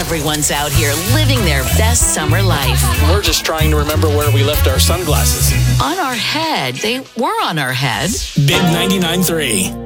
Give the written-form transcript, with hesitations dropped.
Everyone's out here living their best summer life. We're just trying to remember where we left our sunglasses. On our head. They were on our head. Big 99.3.